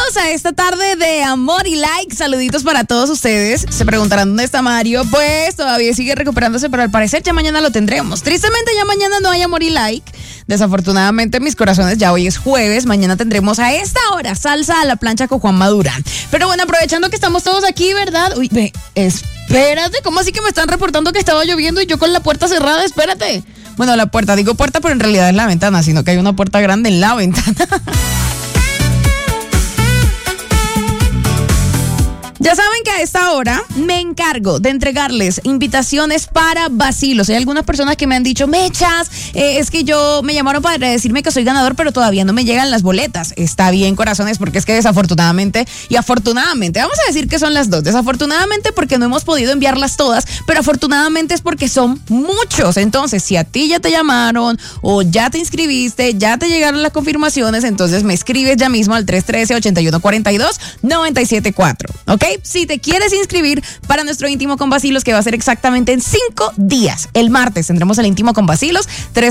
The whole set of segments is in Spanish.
Bienvenidos a esta tarde de amor y like. Saluditos para todos ustedes. Se preguntarán dónde está Mario. Pues todavía sigue recuperándose, pero al parecer ya mañana lo tendremos. Tristemente ya mañana no hay amor y like. Desafortunadamente, mis corazones, ya hoy es jueves. Mañana tendremos a esta hora salsa a la plancha con Juan Madurán. Pero bueno, aprovechando que estamos todos aquí, ¿verdad? Uy, ve, espérate, ¿cómo así que me están reportando que estaba lloviendo y yo con la puerta cerrada? Espérate. Bueno, la puerta, digo puerta, pero en realidad es la ventana, sino que hay una puerta grande en la ventana. Ya saben que a esta hora me encargo de entregarles invitaciones para vacilos. Hay algunas personas que me han dicho, Mechas, es que me llamaron para decirme que soy ganador, pero todavía no me llegan las boletas. Está bien, corazones, porque es que desafortunadamente y afortunadamente, vamos a decir que son las dos. Desafortunadamente porque no hemos podido enviarlas todas, pero afortunadamente es porque son muchos. Entonces, si a ti ya te llamaron o ya te inscribiste, ya te llegaron las confirmaciones, entonces me escribes ya mismo al 313-8142-974, ¿ok? Si te quieres inscribir para nuestro íntimo con vacilos, que va a ser exactamente en 5 días. El martes tendremos el íntimo con vacilos,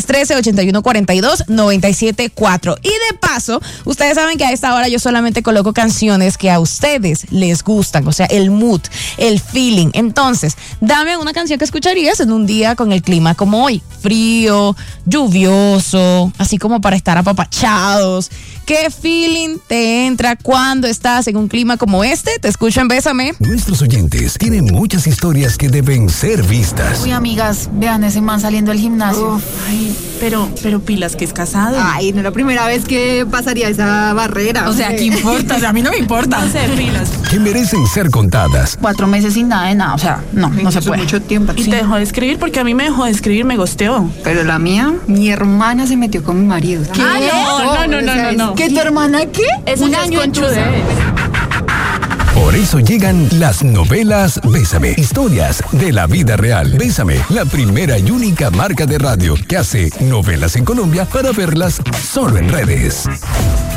313-8142-974. Y de paso, ustedes saben que a esta hora yo solamente coloco canciones que a ustedes les gustan, o sea, el mood, el feeling. Entonces, dame una canción que escucharías en un día con el clima como hoy, frío, lluvioso, así como para estar apapachados. ¿Qué feeling te entra cuando estás en un clima como este? Te escucho en Bésame. Nuestros oyentes tienen muchas historias que deben ser vistas. Uy, amigas, vean ese man saliendo del gimnasio. Uf, ay, pero pilas, que es casado. Ay, no es la primera vez que pasaría esa barrera. O sea, ¿qué importa? O sea, a mí no me importa. No sé, pilas. Que merecen ser contadas. 4 meses sin nada de nada, o sea, no se puede. Mucho tiempo. Y te dejó de escribir porque a mí me dejó de escribir, me gosteó. Pero la mía, mi hermana se metió con mi marido. ¿Qué? No. ¿Qué, tu hermana qué? Eso Un ya es año conchudez. Por eso llegan las novelas Bésame, historias de la vida real. Bésame, la primera y única marca de radio que hace novelas en Colombia para verlas solo en redes.